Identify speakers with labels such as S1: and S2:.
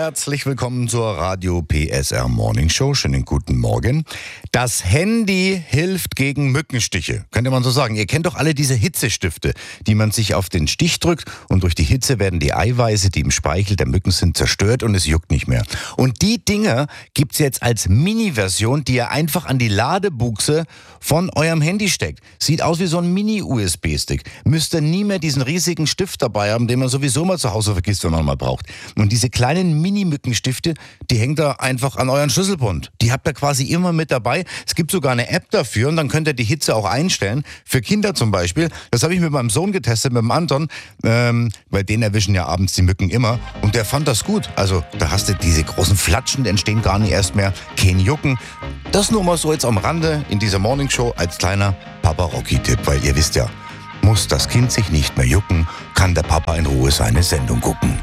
S1: Herzlich willkommen zur Radio PSR Morning Show. Schönen guten Morgen. Das Handy hilft gegen Mückenstiche, könnte man so sagen. Ihr kennt doch alle diese Hitzestifte, die man sich auf den Stich drückt und durch die Hitze werden die Eiweiße, die im Speichel der Mücken sind, zerstört und es juckt nicht mehr. Und die Dinger gibt's jetzt als Mini-Version, die ihr einfach an die Ladebuchse von eurem Handy steckt. Sieht aus wie so ein Mini-USB-Stick. Müsst ihr nie mehr diesen riesigen Stift dabei haben, den man sowieso mal zu Hause vergisst, wenn man mal braucht. Und diese kleinen Mini-Mückenstifte, die hängt ihr einfach an euren Schlüsselbund. Die habt ihr quasi immer mit dabei. Es gibt sogar eine App dafür und dann könnt ihr die Hitze auch einstellen. Für Kinder zum Beispiel. Das habe ich mit meinem Sohn getestet, mit dem Anton. Weil den erwischen ja abends die Mücken immer. Und der fand das gut. Also da hast du diese großen Flatschen, die entstehen gar nicht erst mehr. Kein Jucken. Das nur mal so jetzt am Rande in dieser Morningshow als kleiner Papa-Rocky-Tipp. Weil ihr wisst ja, muss das Kind sich nicht mehr jucken, kann der Papa in Ruhe seine Sendung gucken.